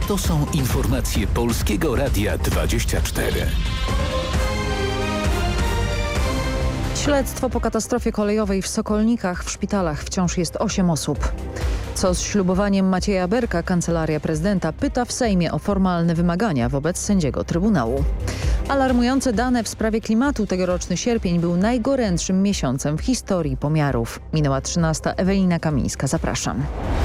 To są informacje Polskiego Radia 24. Śledztwo po katastrofie kolejowej w Sokolnikach. W szpitalach wciąż jest 8 osób. Co z ślubowaniem Macieja Berka? Kancelaria Prezydenta pyta w Sejmie o formalne wymagania wobec sędziego Trybunału. Alarmujące dane w sprawie klimatu. Tegoroczny sierpień był najgorętszym miesiącem w historii pomiarów. Minęła 13. Ewelina Kamińska. Zapraszam.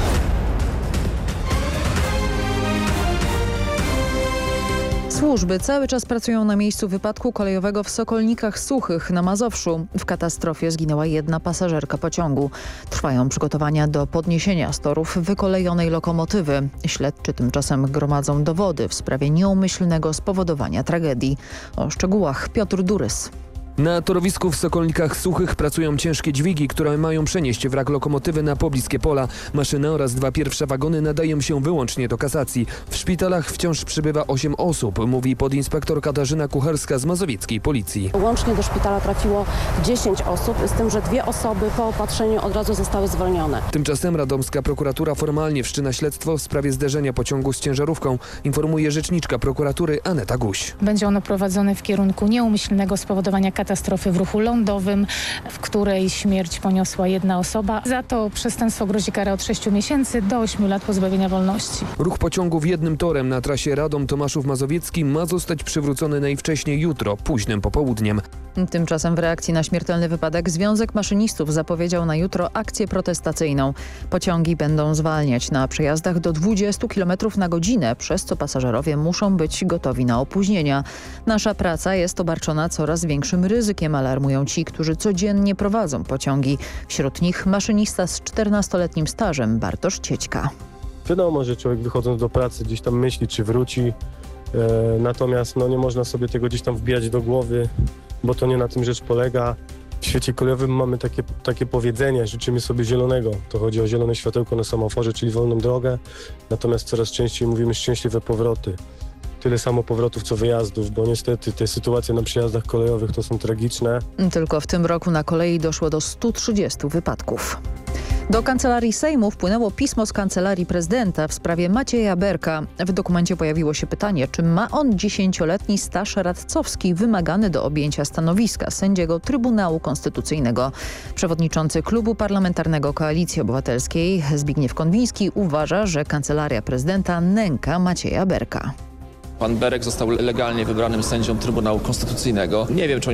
Służby cały czas pracują na miejscu wypadku kolejowego w Sokolnikach Suchych na Mazowszu. W katastrofie zginęła jedna pasażerka pociągu. Trwają przygotowania do podniesienia z torów wykolejonej lokomotywy. Śledczy tymczasem gromadzą dowody w sprawie nieumyślnego spowodowania tragedii. O szczegółach Piotr Durys. Na torowisku w Sokolnikach Suchych pracują ciężkie dźwigi, które mają przenieść wrak lokomotywy na pobliskie pola. Maszyna oraz 2 pierwsze wagony nadają się wyłącznie do kasacji. W szpitalach wciąż przybywa 8 osób, mówi podinspektor Katarzyna Kucharska z mazowieckiej policji. Łącznie do szpitala trafiło 10 osób, z tym, że 2 osoby po opatrzeniu od razu zostały zwolnione. Tymczasem radomska prokuratura formalnie wszczyna śledztwo w sprawie zderzenia pociągu z ciężarówką, informuje rzeczniczka prokuratury Aneta Guś. Będzie ono prowadzone w kierunku nieumyślnego spowodowania katastrofy w ruchu lądowym, w której śmierć poniosła jedna osoba. Za to przestępstwo grozi kara od 6 miesięcy do 8 lat pozbawienia wolności. Ruch pociągów jednym torem na trasie Radom-Tomaszów Mazowiecki ma zostać przywrócony najwcześniej jutro, późnym popołudniem. Tymczasem w reakcji na śmiertelny wypadek Związek Maszynistów zapowiedział na jutro akcję protestacyjną. Pociągi będą zwalniać na przejazdach do 20 km na godzinę, przez co pasażerowie muszą być gotowi na opóźnienia. Nasza praca jest obarczona coraz większym ryzykiem, alarmują ci, którzy codziennie prowadzą pociągi. Wśród nich maszynista z 14-letnim stażem Bartosz Ciećka. Wiadomo, że człowiek wychodząc do pracy gdzieś tam myśli, czy wróci, natomiast nie można sobie tego gdzieś tam wbijać do głowy, bo to nie na tym rzecz polega. W świecie kolejowym mamy takie powiedzenie, życzymy sobie zielonego. To chodzi o zielone światełko na semaforze, czyli wolną drogę, natomiast coraz częściej mówimy szczęśliwe powroty. Tyle samo powrotów co wyjazdów, bo niestety te sytuacje na przejazdach kolejowych to są tragiczne. Tylko w tym roku na kolei doszło do 130 wypadków. Do Kancelarii Sejmu wpłynęło pismo z Kancelarii Prezydenta w sprawie Macieja Berka. W dokumencie pojawiło się pytanie, czy ma on 10-letni staż radcowski wymagany do objęcia stanowiska sędziego Trybunału Konstytucyjnego. Przewodniczący Klubu Parlamentarnego Koalicji Obywatelskiej Zbigniew Konwiński uważa, że Kancelaria Prezydenta nęka Macieja Berka. Pan Berek został legalnie wybranym sędzią Trybunału Konstytucyjnego. Nie wiem, czy